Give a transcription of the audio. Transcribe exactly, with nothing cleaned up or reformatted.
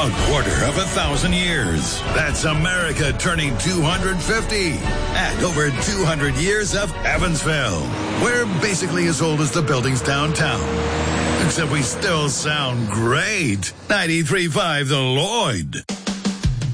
A quarter of a thousand years. That's America turning two hundred fifty. And over two hundred years of Evansville. We're basically as old as the buildings downtown. Except we still sound great. ninety-three point five The Lloyd.